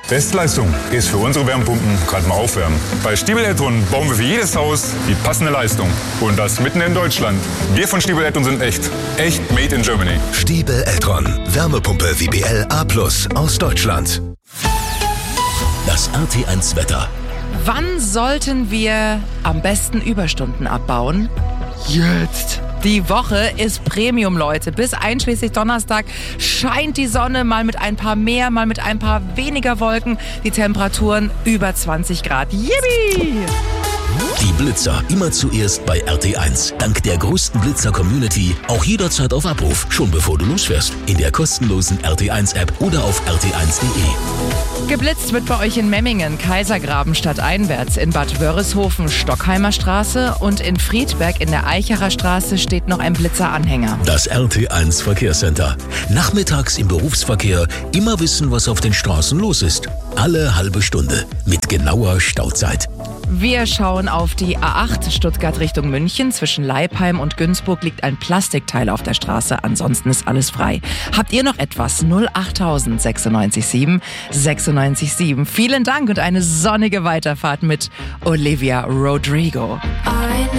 Bestleistung ist für unsere Wärmepumpen gerade mal aufwärmen. Bei Stiebel Eltron bauen wir für jedes Haus die passende Leistung. Und das mitten in Deutschland. Wir von Stiebel Eltron sind echt. Echt made in Germany. Stiebel Eltron. Wärmepumpe WBL A+ aus Deutschland. Das RT1 Wetter. Wann sollten wir am besten Überstunden abbauen? Jetzt! Die Woche ist Premium, Leute. Bis einschließlich Donnerstag scheint die Sonne, mal mit ein paar mehr, mal mit ein paar weniger Wolken. Die Temperaturen über 20 Grad. Yippie! Die Blitzer immer zuerst bei RT1. Dank der größten Blitzer-Community auch jederzeit auf Abruf, schon bevor du losfährst. In der kostenlosen RT1-App oder auf rt1.de. Geblitzt wird bei euch in Memmingen, Kaisergraben stadteinwärts, in Bad Wörishofen, Stockheimer Straße und in Friedberg in der Eicherer Straße steht noch ein Blitzeranhänger. Das RT1 Verkehrscenter. Nachmittags im Berufsverkehr immer wissen, was auf den Straßen los ist. Alle halbe Stunde mit genauer Stauzeit. Wir schauen auf die A8 Stuttgart Richtung München. Zwischen Leipheim und Günzburg liegt ein Plastikteil auf der Straße. Ansonsten ist alles frei. Habt ihr noch etwas? 08000 96 7 96 7. Vielen Dank und eine sonnige Weiterfahrt mit Olivia Rodrigo.